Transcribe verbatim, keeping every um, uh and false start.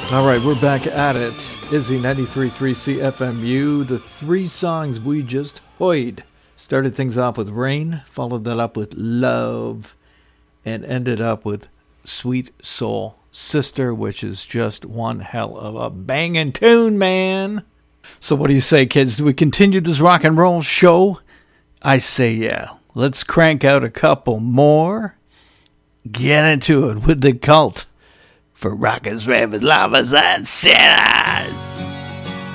All right, we're back at it. Izzy ninety-three point three C F M U. The three songs we just heard started things off with Rain, followed that up with Love, and ended up with Sweet Soul Sister, which is just one hell of a banging tune, man. So what do you say, kids? Do we continue this rock and roll show? I say yeah. Let's crank out a couple more. Get into it with the Cult for rockers, ravers, lovers, and sinners.